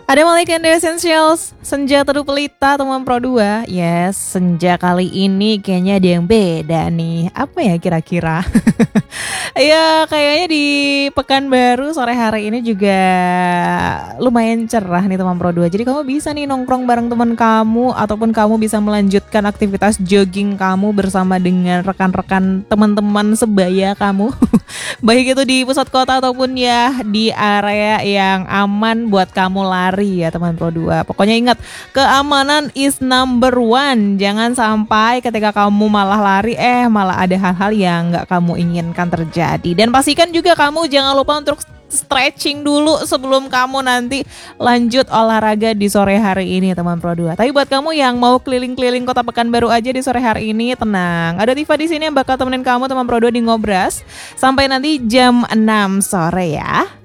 Ada Malik and the Essentials, Senja Teduh Pelita teman Pro 2. Yes, senja kali ini kayaknya ada yang beda nih. Apa ya kira-kira? Ya kayaknya di Pekanbaru sore hari ini juga lumayan cerah nih teman Pro 2. Jadi kamu bisa nih nongkrong bareng teman kamu, ataupun kamu bisa melanjutkan aktivitas jogging kamu bersama dengan rekan-rekan teman-teman sebaya kamu. Baik itu di pusat kota ataupun ya di area yang aman buat kamu lari ya teman Pro 2. Pokoknya ingat, keamanan is number one. Jangan sampai ketika kamu malah lari malah ada hal-hal yang gak kamu inginkan terjadi. Dan pastikan juga kamu jangan lupa untuk stretching dulu sebelum kamu nanti lanjut olahraga di sore hari ini teman Pro 2. Tapi buat kamu yang mau keliling-keliling Kota Pekanbaru aja di sore hari ini, tenang. Ada Tifa di sini yang bakal temenin kamu teman Pro 2 di Ngobras sampai nanti jam 6 sore ya.